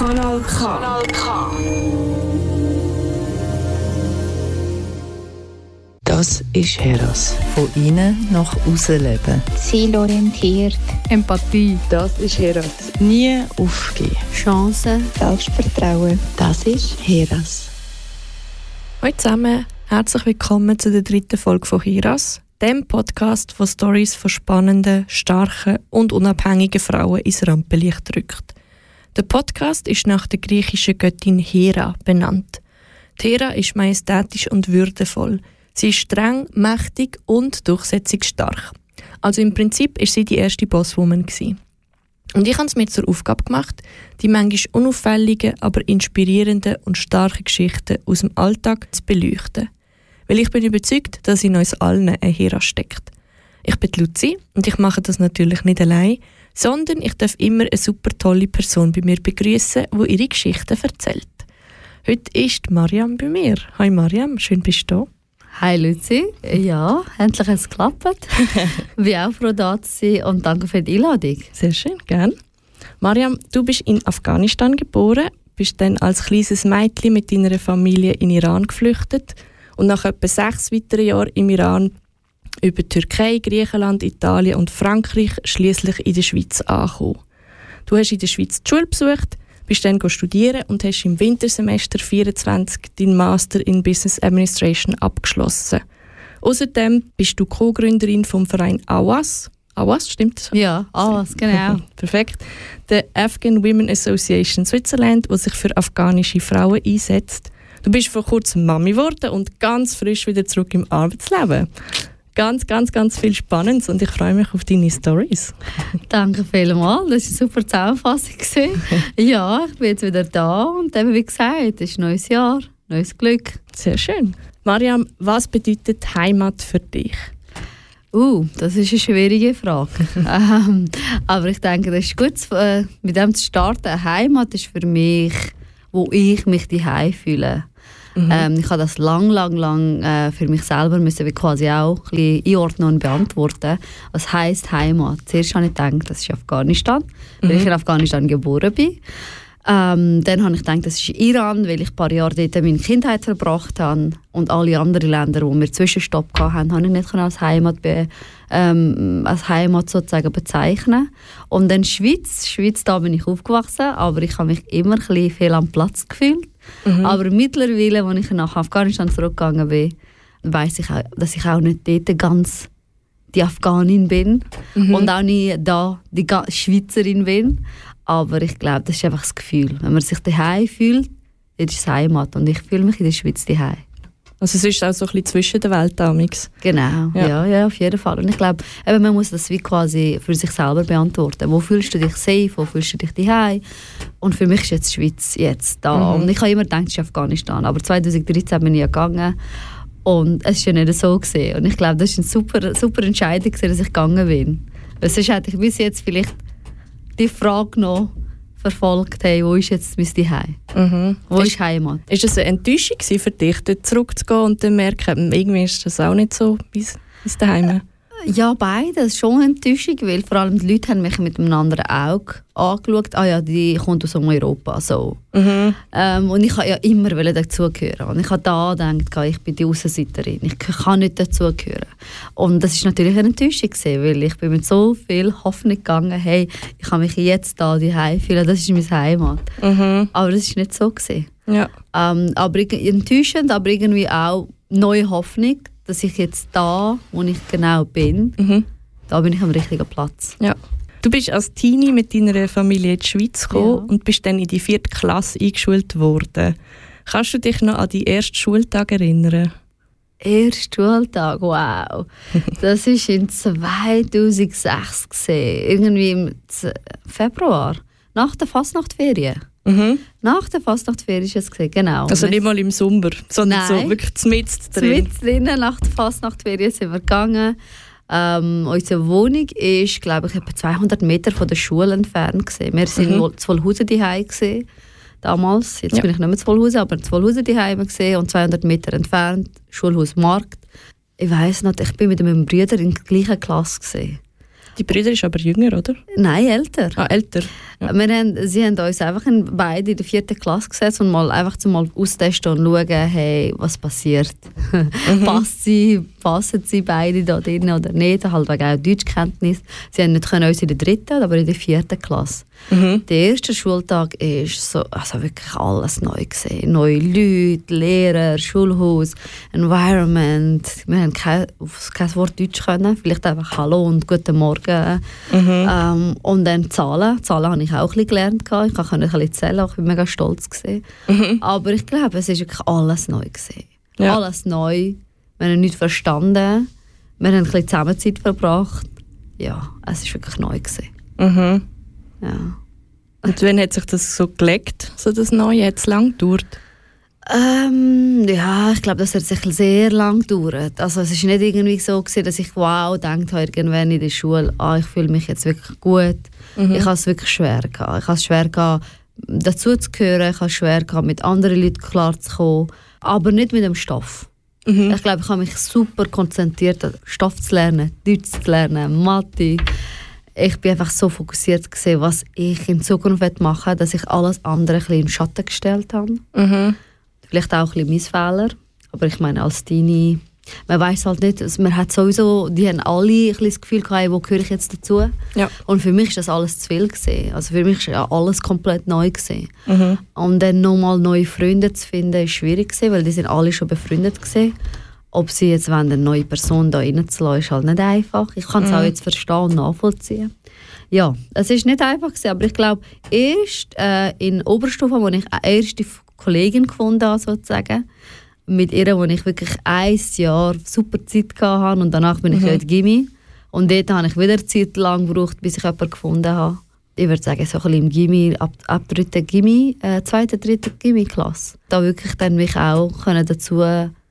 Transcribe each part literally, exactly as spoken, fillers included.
Kanal K. Kanal K. Das ist Heras. Von innen nach außen leben. Zielorientiert. Empathie. Das ist Heras. Nie aufgeben. Chancen. Selbstvertrauen. Das ist Heras. Hallo zusammen, herzlich willkommen zu der dritten Folge von Heras, dem Podcast, der Storys von spannenden, starken und unabhängigen Frauen ins Rampenlicht drückt. Der Podcast ist nach der griechischen Göttin Hera benannt. Die Hera ist majestätisch und würdevoll. Sie ist streng, mächtig und durchsetzungsstark. Also im Prinzip ist sie die erste Bosswoman gewesen. Und ich habe es mir zur Aufgabe gemacht, die manchmal unauffälligen, aber inspirierenden und starken Geschichten aus dem Alltag zu beleuchten. Weil ich bin überzeugt, dass in uns allen eine Hera steckt. Ich bin Luzi und ich mache das natürlich nicht allein, sondern ich darf immer eine super tolle Person bei mir begrüßen, die ihre Geschichten erzählt. Heute ist Mariam bei mir. Hi Mariam, schön bist du da. Hi Luzi, ja, endlich hat es geklappt. Ich bin auch froh, da zu sein und danke für die Einladung. Sehr schön, gerne. Mariam, du bist in Afghanistan geboren, bist dann als kleines Mädchen mit deiner Familie in Iran geflüchtet und nach etwa sechs weiteren Jahren im Iran über Türkei, Griechenland, Italien und Frankreich schließlich in der Schweiz angekommen. Du hast in der Schweiz die Schule besucht, bist dann studieren und hast im Wintersemester vierundzwanzig deinen Master in Business Administration abgeschlossen. Außerdem bist du Co-Gründerin vom Verein AWAS. AWAS, stimmt das? Ja, AWAS, genau. Perfekt. Der Afghan Women Association Switzerland, die sich für afghanische Frauen einsetzt. Du bist vor kurzem Mami geworden und ganz frisch wieder zurück im Arbeitsleben. Ganz, ganz, ganz viel Spannendes und ich freue mich auf deine Storys. Danke vielmals, das war eine super Zusammenfassung. Ja, ich bin jetzt wieder da und eben wie gesagt, es ist ein neues Jahr, neues Glück. Sehr schön. Mariam, was bedeutet Heimat für dich? Uh, das ist eine schwierige Frage. ähm, aber ich denke, das ist gut, äh, mit dem zu starten. Heimat ist für mich, wo ich mich daheim fühle. Mhm. Ähm, ich habe das lang, lang, lang äh, für mich selber müssen wir quasi auch ein bisschen einordnen und beantworten. Was heisst Heimat? Zuerst habe ich gedacht, das ist Afghanistan, mhm. weil ich in Afghanistan geboren bin. Ähm, dann habe ich gedacht, das ist Iran, weil ich ein paar Jahre dort meine Kindheit verbracht habe. Und alle anderen Länder, wo wir Zwischenstopp hatten, habe ich nicht als Heimat, be- ähm, als Heimat sozusagen bezeichnen. Und dann Schweiz. Schweiz, da bin ich aufgewachsen, aber ich habe mich immer ein bisschen viel am Platz gefühlt. Mhm. Aber mittlerweile, als ich nach Afghanistan zurückgegangen bin, weiss ich auch, dass ich auch nicht dort ganz die Afghanin bin mhm. und auch nicht da die Schweizerin bin. Aber ich glaube, das ist einfach das Gefühl. Wenn man sich daheim fühlt, dann ist es Heimat. Und ich fühle mich in der Schweiz daheim. Also es ist auch so ein bisschen zwischen der Welt damals. Genau, ja. Ja, ja, auf jeden Fall. Und ich glaube, eben, man muss das wie quasi für sich selber beantworten. Wo fühlst du dich safe, wo fühlst du dich daheim? Und für mich ist jetzt die Schweiz jetzt da. Mhm. Und ich habe immer gedacht, es ist Afghanistan. Aber zwanzig dreizehn bin ich ja gegangen. Und es war ja nicht so gewesen. Und ich glaube, das war eine super, super Entscheidung, dass ich gegangen bin. Weil sonst hätte ich bis jetzt vielleicht die Frage noch verfolgt, hey, wo ist jetzt mein Zuhause? Mhm. Wo ist, ist Heimat? Ist es eine Enttäuschung für dich, dort zurückzugehen und dann merken, irgendwie ist das auch nicht so wie es daheim? Ja, beides. Schon eine Enttäuschung, weil vor allem die Leute haben mich mit einem anderen Auge angeschaut. Ah ja, die kommt aus Europa. So. Mhm. Ähm, und ich wollte ja immer dazugehören. Und ich habe da gedacht, ich bin die Aussenseiterin. Ich kann nicht dazugehören. Und das war natürlich eine Enttäuschung, weil ich bin mit so viel Hoffnung gegangen, hey, ich kann mich jetzt da daheim fühlen, das ist meine Heimat. Mhm. Aber das war nicht so. Ja. Ähm, aber enttäuschend, aber irgendwie auch neue Hoffnung, dass ich jetzt da, wo ich genau bin, mhm. da bin ich am richtigen Platz. Ja. Du bist als Teenie mit deiner Familie in die Schweiz gekommen ja. und bist dann in die vierte Klasse eingeschult worden. Kannst du dich noch an die ersten Schultag erinnern? Erster Schultag, wow. Das war in zweitausendsechs, irgendwie im Februar, nach der Fastnachtferien. Mhm. Nach der Fastnachtferien ist es gesehen, genau. Also nicht mal im Sommer, sondern Nein. so wirklich mitten drin. Mitten drinnen, nach der Fastnachtferien sind wir gegangen. Ähm, unsere Wohnung war, glaube ich, etwa zweihundert Meter von der Schule entfernt gewesen. Wir waren mhm. in Zwolhausen daheim gewesen, damals. Jetzt ja. bin ich nicht mehr in Zwolhausen, aber in Zwolhausen daheim gewesen und zweihundert Meter entfernt, Schulhaus Markt. Ich weiss nicht, ich bin mit meinem Bruder in der gleichen Klasse gewesen. Die Brüder ist aber jünger, oder? Nein, älter. Ah, älter. Ja. Wir haben, sie haben uns einfach in, beide in der vierten Klasse gesetzt und mal einfach zum mal austesten und schauen, hey, was passiert. Mhm. Passt sie, passen sie beide da drin oder nicht? Halt wegen auch Deutschkenntnis. Sie haben nicht können uns in der dritten, aber in der vierten Klasse. Mhm. Der erste Schultag war so, also wirklich alles neu gewesen. Neue Leute, Lehrer, Schulhaus, Environment. Wir haben kein, kein Wort Deutsch können. Vielleicht einfach Hallo und Guten Morgen. Mhm. Ähm, und dann Zahlen. Zahlen habe ich auch ein bisschen gelernt. Ich konnte ein bisschen zählen, ich war mega stolz. Mhm. Aber ich glaube, es war wirklich alles neu gewesen. Ja. Alles neu. Wir haben nichts verstanden. Wir haben ein bisschen Zusammenzeit verbracht. Ja, es war wirklich neu gewesen. Mhm. Ja. Und wann hat sich das so gelegt, so das Neue? Hat es lang gedauert? Ähm, ja, ich glaube, das hat sich sehr lang gedauert. Also es war nicht irgendwie so gewesen, dass ich wow gedacht habe, irgendwann in der Schule, ah, ich fühle mich jetzt wirklich gut. Mhm. Ich hatte es wirklich schwer gehabt. Ich hatte es schwer gehabt, dazu zu gehören. Ich hatte es schwer gehabt, mit anderen Leuten klarzukommen. Aber nicht mit dem Stoff. Mhm. Ich glaube, ich habe mich super konzentriert, Stoff zu lernen, Deutsch zu lernen, Mathe. Ich bin einfach so fokussiert gewesen, was ich in Zukunft machen will, dass ich alles andere ein bisschen in den Schatten gestellt habe. Mhm. Vielleicht auch ein bisschen mein Fehler. Aber ich meine, als Teenie, man weiß halt nicht, also man hat sowieso, die haben alle ein bisschen das Gefühl gehabt, wo gehöre ich jetzt dazu? Ja. Und für mich war das alles zu viel gewesen. Also für mich war ja alles komplett neu gewesen. Mhm. Und dann nochmal neue Freunde zu finden, war schwierig gewesen, weil die sind alle schon befreundet gewesen. Ob sie jetzt wollen, eine neue Person da reinzulassen, ist halt nicht einfach. Ich kann es mhm. auch jetzt verstehen und nachvollziehen. Ja, es ist nicht einfach gewesen, aber ich glaube, erst äh, in Oberstufe, wo ich eine erste Kollegin gefunden habe, sozusagen, mit ihr, wo ich wirklich ein Jahr super Zeit hatte und danach bin ich mhm. in die Gymi. Und dort habe ich wieder Zeit lang gebraucht, bis ich jemanden gefunden habe. Ich würde sagen, so ein bisschen im Gymi, ab, ab dritten Gymi, äh, zweite, dritte Gymi-Klasse. Da wirklich dann mich auch können dazu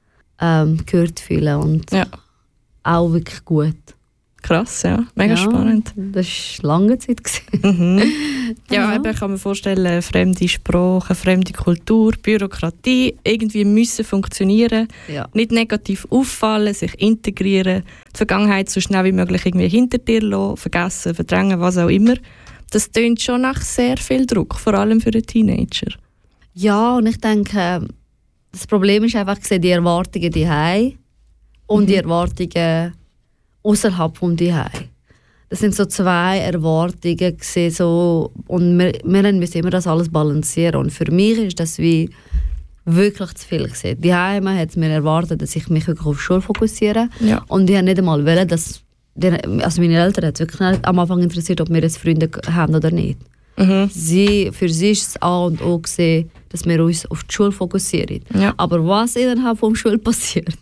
ähm, gehört fühlen und ja. auch wirklich gut. Krass, ja. Mega ja, spannend. Das war lange Zeit. Mhm. Ja, eben, ich kann mir vorstellen, fremde Sprache, fremde Kultur, Bürokratie, irgendwie müssen funktionieren, ja. nicht negativ auffallen, sich integrieren, die Vergangenheit so schnell wie möglich irgendwie hinter dir lassen, vergessen, verdrängen, was auch immer. Das tönt schon nach sehr viel Druck, vor allem für einen Teenager. Ja, und ich denke, das Problem ist einfach, die Erwartungen daheim und mhm. die Erwartungen außerhalb von daheim. Das sind so zwei Erwartungen gewesen, so, und wir, wir müssen immer das alles balancieren. Und für mich ist das wie wirklich zu viel gewesen. Daheim hat mir erwartet, dass ich mich wirklich auf die Schule fokussiere. Ja. Und die haben nicht einmal wollen, dass die, also meine Eltern hat es wirklich nicht am Anfang interessiert, ob wir jetzt Freunde haben oder nicht. Mhm. Sie, für sie ist es A und O gewesen, dass wir uns auf die Schule fokussieren. Ja. Aber was innerhalb der Schule passiert,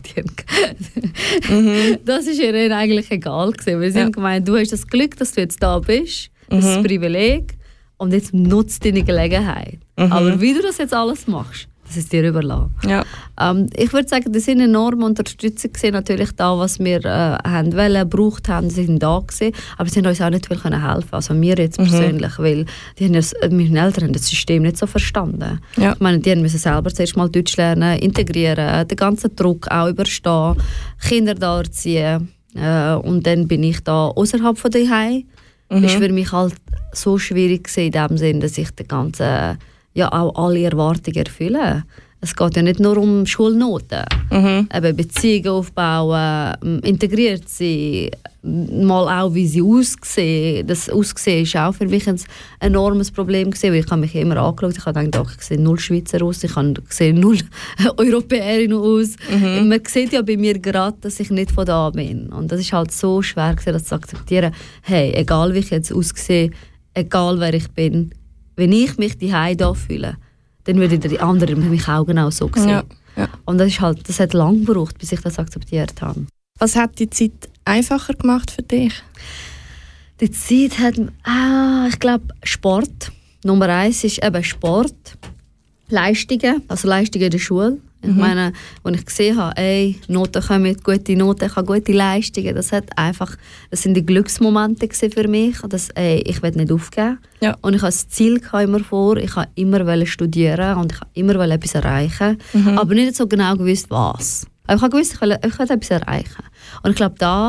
mhm. das ist ihnen eigentlich egal gewesen. Wir sind ja. gemeint, du hast das Glück, dass du jetzt da bist, das mhm. ist das Privileg, und jetzt nutzt deine Gelegenheit. Mhm. Aber wie du das jetzt alles machst, das ist dir überlassen. Ja. Ähm, ich würde sagen, das sind enorme Unterstützer gewesen, natürlich da, was wir äh, haben wollen, gebraucht haben, sie sind da gewesen, aber sie haben uns auch nicht viel können helfen, also mir jetzt mhm. persönlich, weil die haben das, meine Eltern haben das System nicht so verstanden. Ja. Ich meine, die müssen selber zuerst mal Deutsch lernen, integrieren, den ganzen Druck auch überstehen, Kinder da erziehen, äh, und dann bin ich da außerhalb von daheim. Mhm. Ist für mich halt so schwierig gewesen, in dem Sinn, dass ich den ganzen ja auch alle Erwartungen erfüllen. Es geht ja nicht nur um Schulnoten. Mhm. Eben Beziehungen aufbauen, integriert sein, mal auch wie sie aussehen. Das Aussehen ist auch für mich ein enormes Problem gewesen, weil ich habe mich immer angeschaut, ich habe gedacht, ich sehe null Schweizer aus, ich sehe null Europäerin aus. Mhm. Man sieht ja bei mir gerade, dass ich nicht von da bin. Und das ist halt so schwer gewesen, das zu akzeptieren. Hey, egal wie ich jetzt aussehe, egal wer ich bin, wenn ich mich daheim da fühle, dann würde die anderen mich auch genau so sehen. Ja, ja. Und das, ist halt, das hat lange gebraucht, bis ich das akzeptiert habe. Was hat die Zeit einfacher gemacht für dich? Die Zeit hat, ah, ich glaube, Sport. Nummer eins ist eben Sport. Leistungen, also Leistungen in der Schule. Ich mhm. meine, als ich gesehen habe, ey, Noten kommen, gute Noten, ich habe gute Leistungen, das, hat einfach, das sind die Glücksmomente für mich. Dass, ey, ich will nicht aufgeben. Ja. Und ich hatte das Ziel immer vor, ich wollte immer studieren und ich wollte immer etwas erreichen. Mhm. Aber nicht so genau gewusst, was. Aber ich habe gewusst, ich will, ich will etwas erreichen. Und ich glaube, da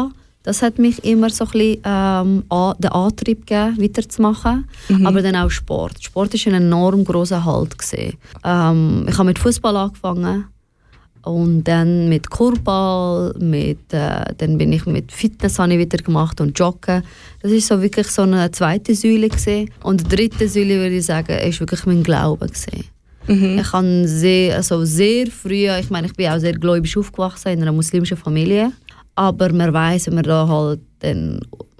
Das hat mich immer so ein bisschen ähm, a- den Antrieb gegeben, weiterzumachen. Mhm. Aber dann auch Sport. Sport war ein enorm grosser Halt. Ähm, ich habe mit Fußball angefangen. Und dann mit Korbball, mit, äh, dann bin ich mit Fitness habe ich wieder gemacht und Joggen. Das war so wirklich so eine zweite Säule gewesen. Und die dritte Säule, würde ich sagen, ist wirklich mein Glaube gewesen. Mhm. Ich habe sehr, also sehr früh, ich meine, ich bin auch sehr gläubig aufgewachsen in einer muslimischen Familie. Aber man weiss, wenn man da halt dann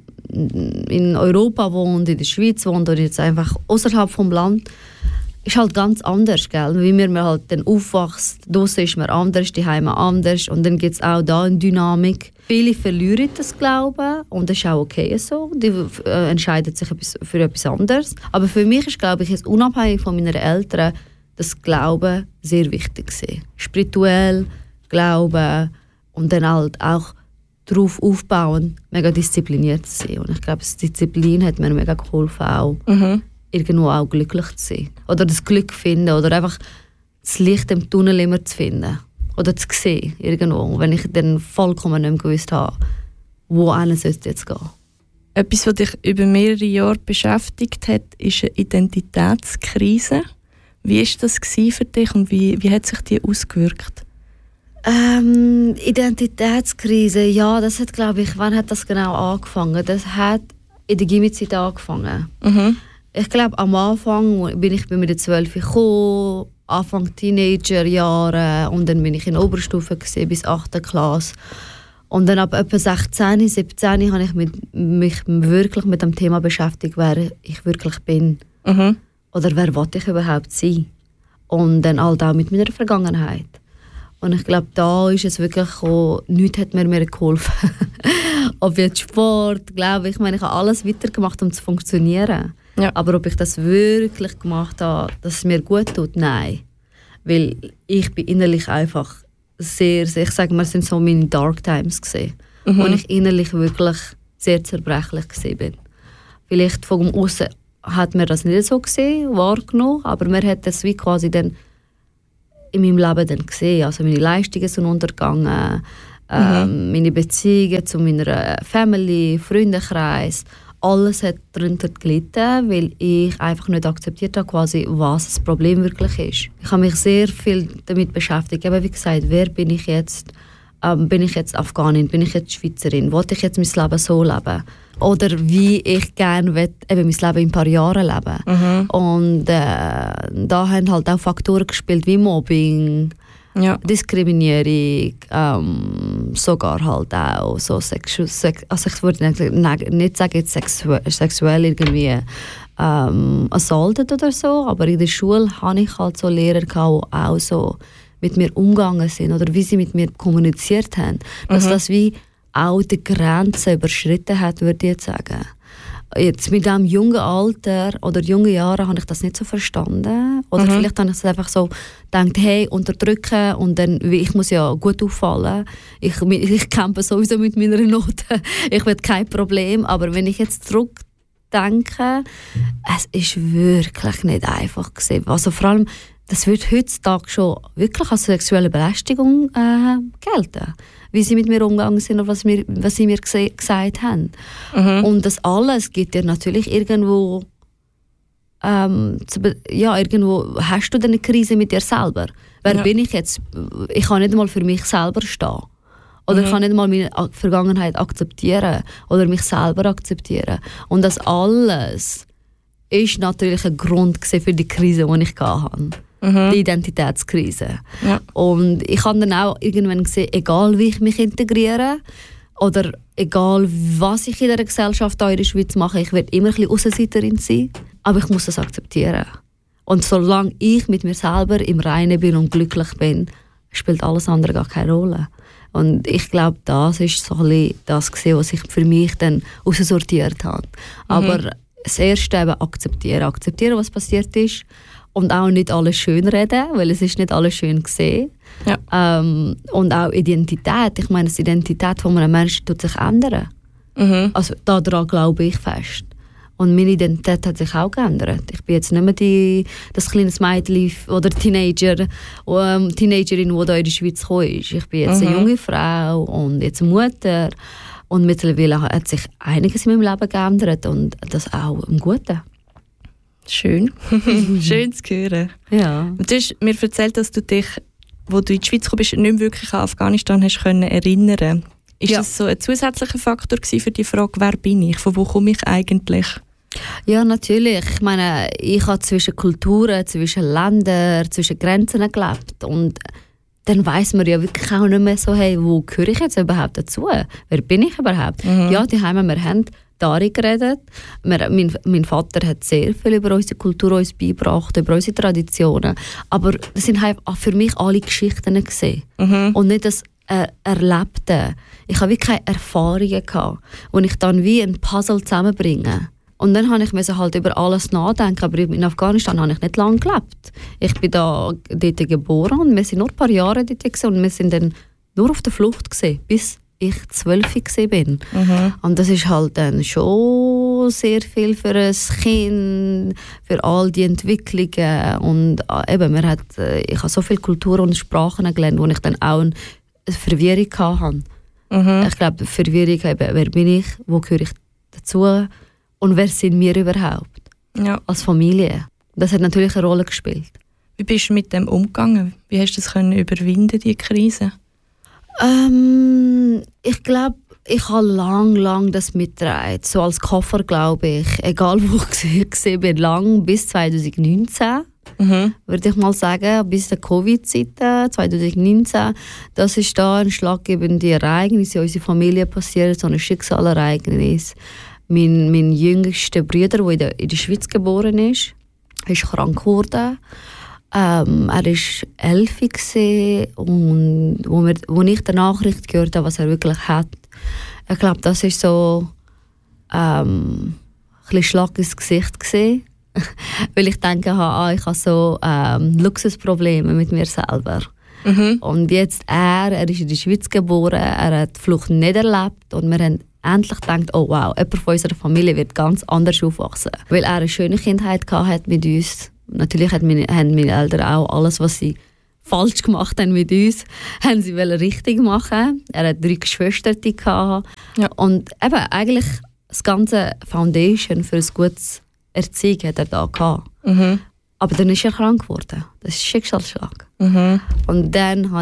in Europa wohnt, in der Schweiz wohnt oder jetzt einfach außerhalb vom Land, ist halt ganz anders, gell? Wie man halt dann aufwächst, draussen ist man anders, die Heime anders und dann gibt es auch da eine Dynamik. Viele verlieren das Glauben und das ist auch okay so, die äh, entscheiden sich für etwas anderes. Aber für mich ist, glaube ich, jetzt unabhängig von meinen Eltern, das Glauben sehr wichtig gewesen. Spirituell, Glauben und dann halt auch darauf aufbauen, mega diszipliniert zu sein. Und ich glaube, die Disziplin hat mir mega geholfen, auch mhm. irgendwo auch glücklich zu sein. Oder das Glück zu finden. Oder einfach das Licht im Tunnel immer zu finden. Oder zu sehen, irgendwo. Wenn ich dann vollkommen nicht mehr gewusst habe, wo einer sollte jetzt gehen. Etwas, was dich über mehrere Jahre beschäftigt hat, ist eine Identitätskrise. Wie war das für dich und wie, wie hat sich die ausgewirkt? Ähm, Identitätskrise, ja, das hat, glaube ich, wann hat das genau angefangen? Das hat in der Gimmi-Zeit angefangen. Mhm. Ich glaube, am Anfang bin ich bei mir zwölf gekommen, Anfang Teenagerjahre und dann bin ich in der Oberstufe gewesen, bis achte Klasse. Und dann ab etwa sechzehn, siebzehn habe ich mit, mich wirklich mit dem Thema beschäftigt, wer ich wirklich bin. Mhm. Oder wer wollte ich überhaupt sein? Und dann halt auch mit meiner Vergangenheit. Und ich glaube, da ist es wirklich gekommen, nichts hat mir mehr geholfen. Ob jetzt Sport, glaube ich, ich meine, ich habe alles weitergemacht, um zu funktionieren. Ja. Aber ob ich das wirklich gemacht habe, dass es mir gut tut, nein. Weil ich bin innerlich einfach sehr, sehr ich sage mal, es sind so meine Dark Times gewesen, mhm. wo ich innerlich wirklich sehr zerbrechlich gewesen bin. Vielleicht von außen hat man das nicht so gesehen, wahrgenommen, aber man hat das wie quasi dann in meinem Leben dann gesehen. Also meine Leistungen sind untergegangen, ähm, mhm. meine Beziehungen zu meiner Family, Freundeskreis, alles hat darunter gelitten, weil ich einfach nicht akzeptiert habe, quasi, was das Problem wirklich ist. Ich habe mich sehr viel damit beschäftigt. Aber wie gesagt, wer bin ich jetzt? Ähm, bin ich jetzt Afghanin? Bin ich jetzt Schweizerin? Wollte ich jetzt mein Leben so leben? Oder wie ich gerne will, eben mein Leben in ein paar Jahren leben. Mhm. Und äh, da haben halt auch Faktoren gespielt wie Mobbing, ja. Diskriminierung, ähm, sogar halt auch so sexu- sex- also ich würde nicht, nicht sagen jetzt sexu- sexuell irgendwie ähm, assaulted oder so, aber in der Schule hatte ich halt so Lehrer, die auch so mit mir umgegangen sind oder wie sie mit mir kommuniziert haben. Dass mhm. das wie auch die Grenzen überschritten hat, würde ich jetzt sagen. Jetzt mit diesem jungen Alter oder jungen Jahren habe ich das nicht so verstanden. Oder mhm. vielleicht habe ich es einfach so gedacht, hey, unterdrücken und dann, ich muss ja gut auffallen. Ich, ich kämpfe sowieso mit meiner Note. Ich will kein Problem. Aber wenn ich jetzt zurückdenke, es ist wirklich nicht einfach gewesen. Also vor allem, das wird heutzutage schon wirklich als sexuelle Belästigung äh, gelten. Wie sie mit mir umgegangen sind und was, mir, was sie mir gse- gesagt haben. Mhm. Und das alles gibt dir natürlich irgendwo, ähm, zu be- ja, irgendwo hast du eine Krise mit dir selber. Wer ja. bin ich jetzt? Ich kann nicht einmal für mich selber stehen. Oder mhm. ich kann nicht einmal meine Vergangenheit akzeptieren oder mich selber akzeptieren. Und das alles ist natürlich ein Grund für die Krise, die ich hatte. Mhm. Die Identitätskrise. Ja. Und ich habe dann auch irgendwann gesehen, egal wie ich mich integriere oder egal was ich in der Gesellschaft hier in der Schweiz mache, ich werde immer ein bisschen Aussenseiterin sein, aber ich muss das akzeptieren. Und solange ich mit mir selber im Reinen bin und glücklich bin, spielt alles andere gar keine Rolle. Und ich glaube, das ist so ein bisschen das gewesen, was ich für mich dann aussortiert habe. Mhm. Aber das Erste eben akzeptieren. Akzeptieren, was passiert ist. Und auch nicht alles schön reden, weil es ist nicht alles schön gesehen. Ja. Ähm, und auch Identität. Ich meine, die Identität von einem Menschen tut sich ändern. Mhm. Also daran glaube ich fest. Und meine Identität hat sich auch geändert. Ich bin jetzt nicht mehr die, das kleine Mädchen oder Teenager, ähm, Teenagerin, die hier in die Schweiz gekommen ist. Ich bin jetzt mhm. eine junge Frau und jetzt eine Mutter. Und mittlerweile hat sich einiges in meinem Leben geändert und das auch im Guten. Schön. Schön zu hören. Ja. Und du hast mir erzählt, dass du dich, wo du in die Schweiz gekommen bist, nicht mehr wirklich an Afghanistan hast können erinnern. Ist Ja. das so ein zusätzlicher Faktor gewesen für die Frage, wer bin ich? Von wo komme ich eigentlich? Ja, natürlich. Ich meine, ich habe zwischen Kulturen, zwischen Ländern, zwischen Grenzen gelebt. Und dann weiss man ja wirklich auch nicht mehr so, hey, wo gehöre ich jetzt überhaupt dazu? Wer bin ich überhaupt? Mhm. Ja, die Heime, wir haben darin geredet. Wir, mein, mein Vater hat sehr viel über unsere Kultur uns beigebracht, über unsere Traditionen. Aber das sind halt auch für mich alle Geschichten gesehen. Mhm. Und nicht das äh, Erlebte. Ich habe wirklich keine Erfahrungen gehabt, wo ich dann wie ein Puzzle zusammenbringe. Und dann habe ich müssen halt über alles nachdenken, aber in Afghanistan habe ich nicht lange gelebt. Ich bin da dort geboren und wir sind nur ein paar Jahre dort gewesen und wir sind dann nur auf der Flucht gewesen, bis ich zwölf gewesen bin. Mhm. Und das ist halt dann schon sehr viel für ein Kind, für all die Entwicklungen und äh, eben, man hat, äh, ich habe so viele Kulturen und Sprachen gelernt, wo ich dann auch eine Verwirrung hatte. Mhm. Ich glaube, Verwirrung, eben, wer bin ich, wo gehöre ich dazu und wer sind wir überhaupt Ja. als Familie. Das hat natürlich eine Rolle gespielt. Wie bist du mit dem umgegangen? Wie hast du das können überwinden, die Krise? Ähm, ich glaube, ich habe lang, lang das mitgetragen. So als Koffer, glaube ich. Egal wo ich gesehen bin, lang bis zwanzig neunzehn. Mhm. Würde ich mal sagen, bis der Covid-Zeit zwanzig neunzehn. Das ist da ein schlaggebende Ereignis in unserer Familie passiert, so ein Schicksalereignis. Mein, mein jüngster Bruder, der in der, in der Schweiz geboren ist, ist krank geworden. Ähm, er war elf und wo, wir, wo ich die Nachricht gehört habe, was er wirklich hat, ich glaube, das war so ähm, ein bisschen Schlag ins Gesicht gewesen. Weil ich denke, ah, ich habe so ähm, Luxusprobleme mit mir selber. Mhm. Und jetzt er, er ist in der Schweiz geboren, er hat die Flucht nicht erlebt und wir haben endlich gedacht, oh wow, jemand von unserer Familie wird ganz anders aufwachsen. Weil er eine schöne Kindheit hatte mit uns. Natürlich haben meine, haben meine Eltern auch alles, was sie falsch gemacht haben mit uns, haben sie richtig machen. Er hat drei Geschwister gehabt. Ja. Und eben eigentlich das ganze Foundation für ein gutes Erziehung hat er da gehabt. Mhm. Aber dann ist er krank geworden. Das ist ein Schicksalsschlag. Mhm. Und dann